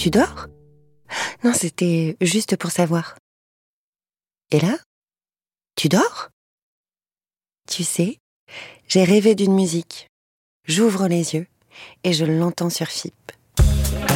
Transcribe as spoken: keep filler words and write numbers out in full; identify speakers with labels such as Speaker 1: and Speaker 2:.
Speaker 1: Tu dors ? Non, c'était juste pour savoir. Et là ? Tu dors ? Tu sais, j'ai rêvé d'une musique. J'ouvre les yeux et je l'entends sur F I P.